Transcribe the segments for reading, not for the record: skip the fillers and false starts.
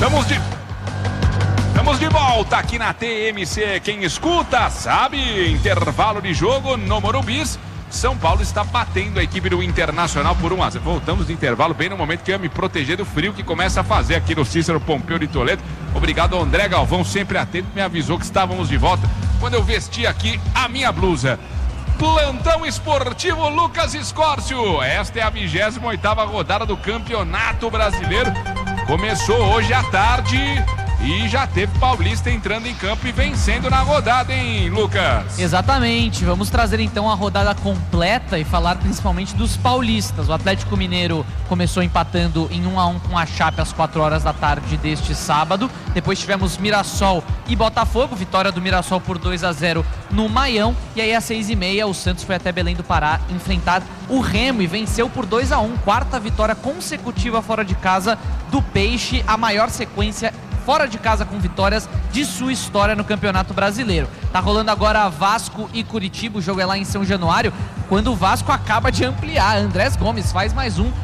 Estamos de volta aqui na TMC. Quem escuta sabe, intervalo de jogo no Morumbi. São Paulo está batendo a equipe do Internacional por 1-0. Voltamos de intervalo bem no momento que eu ia me proteger do frio que começa a fazer aqui no Cícero Pompeu de Toledo. Obrigado ao André Galvão, sempre atento, me avisou que estávamos de volta quando eu vesti aqui a minha blusa. Plantão esportivo Lucas Escórcio. Esta é a 28ª rodada do Campeonato Brasileiro. Começou hoje à tarde e já teve paulista entrando em campo e vencendo na rodada, hein, Lucas? Exatamente, vamos trazer então a rodada completa e falar principalmente dos paulistas. O Atlético Mineiro começou empatando em 1-1 com a Chape às 4 horas da tarde deste sábado. Depois tivemos Mirassol e Botafogo, vitória do Mirassol por 2-0 no Maião. E aí às 6h30 o Santos foi até Belém do Pará enfrentar o Remo e venceu por 2-1, quarta vitória consecutiva fora de casa do Peixe, a maior sequência fora de casa com vitórias de sua história no Campeonato Brasileiro. Tá rolando agora Vasco e Curitiba, o jogo é lá em São Januário, quando o Vasco acaba de ampliar. Andrés Gomes faz mais um,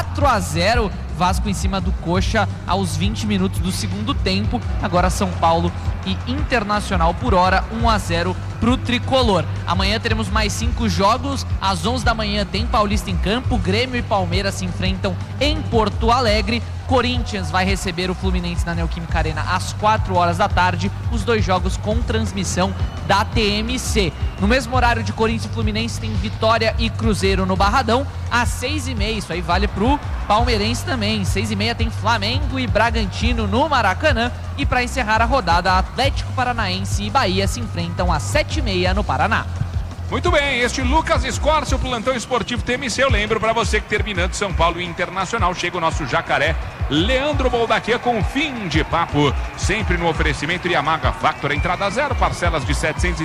4-0, Vasco em cima do Coxa aos 20 minutos do segundo tempo. Agora São Paulo e Internacional por hora, 1-0 pro Tricolor. Amanhã teremos mais 5 jogos, às 11 da manhã tem Paulista em campo, Grêmio e Palmeiras se enfrentam em Porto Alegre. Corinthians vai receber o Fluminense na Neoquímica Arena às 4 horas da tarde, os dois jogos com transmissão da TMC. No mesmo horário de Corinthians e Fluminense tem Vitória e Cruzeiro no Barradão, às 6h30, isso aí vale pro palmeirense também. 6h30 tem Flamengo e Bragantino no Maracanã, e para encerrar a rodada, Atlético Paranaense e Bahia se enfrentam às 7h30 no Paraná. Muito bem, este Lucas Escórcio, plantão esportivo TMC. Eu lembro para você que terminando São Paulo e Internacional, chega o nosso jacaré Leandro Boldaquia com fim de papo, sempre no oferecimento Yamaha Factor, entrada zero, parcelas de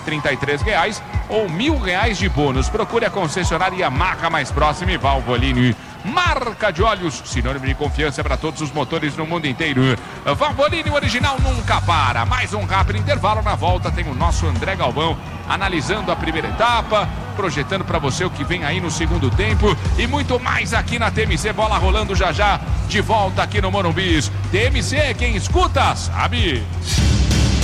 R$733 ou R$1.000 de bônus. Procure a concessionária Yamaha mais próxima e Valvoline, marca de óleos, sinônimo de confiança para todos os motores no mundo inteiro. Valvoline, o original nunca para. Mais um rápido intervalo, na volta tem o nosso André Galvão analisando a primeira etapa, projetando para você o que vem aí no segundo tempo e muito mais aqui na TMC. Bola rolando já já, de volta aqui no Morumbi. TMC, quem escuta sabe.